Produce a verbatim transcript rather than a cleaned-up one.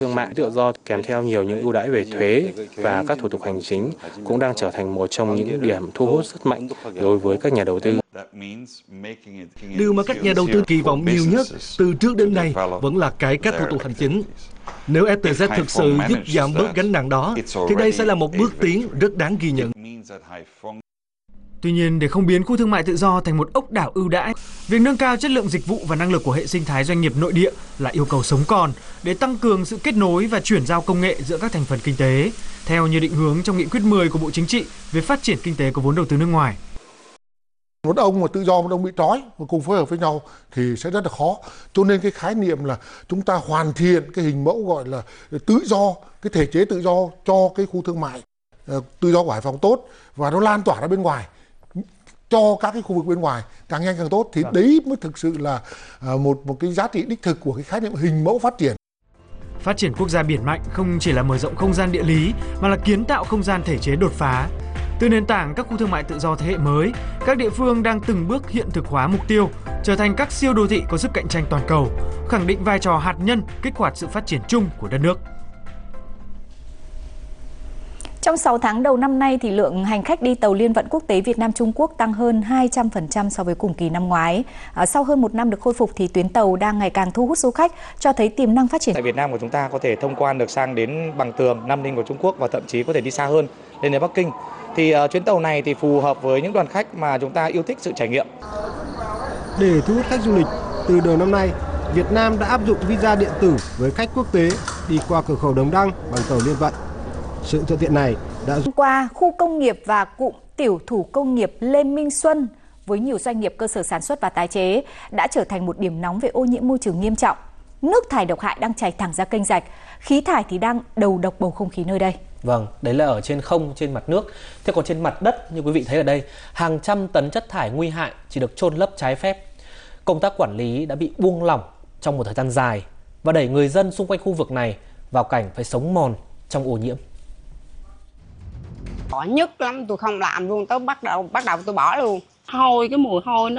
Thương mại tự do kèm theo nhiều những ưu đãi về thuế và các thủ tục hành chính cũng đang trở thành một trong những điểm thu hút rất mạnh đối với các nhà đầu tư. Điều mà các nhà đầu tư kỳ vọng nhiều nhất từ trước đến nay vẫn là cải cách thủ tục hành chính. Nếu ép tê zét thực sự giúp giảm bớt gánh nặng đó, thì đây sẽ là một bước tiến rất đáng ghi nhận. Tuy nhiên, để không biến khu thương mại tự do thành một ốc đảo ưu đãi, việc nâng cao chất lượng dịch vụ và năng lực của hệ sinh thái doanh nghiệp nội địa là yêu cầu sống còn để tăng cường sự kết nối và chuyển giao công nghệ giữa các thành phần kinh tế, theo như định hướng trong nghị quyết mười của Bộ Chính trị về phát triển kinh tế có vốn đầu tư nước ngoài. Một ông mà tự do, một ông bị trói mà cùng phối hợp với nhau thì sẽ rất là khó. Cho nên cái khái niệm là chúng ta hoàn thiện cái hình mẫu gọi là tự do, cái thể chế tự do cho cái khu thương mại tự do của Hải Phòng tốt và nó lan tỏa ra bên ngoài, cho các cái khu vực bên ngoài càng nhanh càng tốt, thì đấy mới thực sự là một một cái giá trị đích thực của cái khái niệm hình mẫu phát triển. Phát triển quốc gia biển mạnh không chỉ là mở rộng không gian địa lý mà là kiến tạo không gian thể chế đột phá. Từ nền tảng các khu thương mại tự do thế hệ mới, các địa phương đang từng bước hiện thực hóa mục tiêu, trở thành các siêu đô thị có sức cạnh tranh toàn cầu, khẳng định vai trò hạt nhân kích hoạt sự phát triển chung của đất nước. Trong sáu tháng đầu năm nay, thì lượng hành khách đi tàu liên vận quốc tế Việt Nam-Trung Quốc tăng hơn hai trăm phần trăm so với cùng kỳ năm ngoái. À, sau hơn một năm được khôi phục thì tuyến tàu đang ngày càng thu hút du khách, cho thấy tiềm năng phát triển. Tại Việt Nam của chúng ta có thể thông quan được sang đến Bằng Tường, Nam Ninh của Trung Quốc và thậm chí có thể đi xa hơn lên đến Bắc Kinh. Thì uh, chuyến tàu này thì phù hợp với những đoàn khách mà chúng ta yêu thích sự trải nghiệm. Để thu hút khách du lịch, từ đầu năm nay, Việt Nam đã áp dụng visa điện tử với khách quốc tế đi qua cửa khẩu Đồng Đăng bằng tàu liên vận. Sự thuận tiện này đã giúp qua khu công nghiệp và cụm tiểu thủ công nghiệp Lê Minh Xuân với nhiều doanh nghiệp cơ sở sản xuất và tái chế đã trở thành một điểm nóng về ô nhiễm môi trường nghiêm trọng. Nước thải độc hại đang chảy thẳng ra kênh rạch, khí thải thì đang đầu độc bầu không khí nơi đây. Vâng, đấy là ở trên không, trên mặt nước. Thế còn trên mặt đất, như quý vị thấy ở đây, hàng trăm tấn chất thải nguy hại chỉ được chôn lấp trái phép. Công tác quản lý đã bị buông lỏng trong một thời gian dài và đẩy người dân xung quanh khu vực này vào cảnh phải sống mòn trong ô nhiễm. Bỏ nhức lắm, tôi không làm luôn, tôi bắt đầu bắt đầu tôi bỏ luôn. Hôi, cái mùi hôi nó